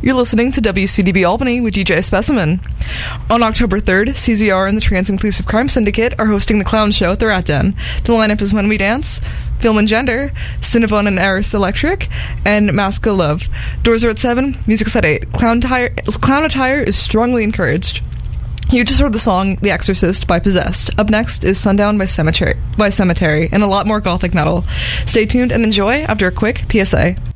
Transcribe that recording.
You're listening to WCDB Albany with DJ Specimen. On October 3rd, CZR and the Trans-Inclusive Crime Syndicate are hosting the Clown Show at the Rat Den. The lineup is When We Dance, Film and Gender, Cinnabon and Eris Electric, and Maska Love. Doors are at 7, music's at 8. Clown attire is strongly encouraged. You just heard the song The Exorcist by Possessed. Up next is Sundown by Cemetery, and a lot more gothic metal. Stay tuned and enjoy after a quick PSA.